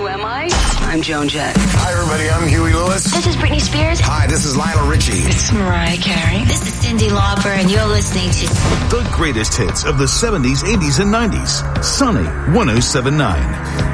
Who am I? I'm Joan Jett. Hi, everybody. I'm Huey Lewis. This is Britney Spears. Hi, this is Lionel Richie. It's Mariah Carey. This is Cyndi Lauper, and you're listening to the greatest hits of the 70s, 80s, and 90s. Sunny 107.9.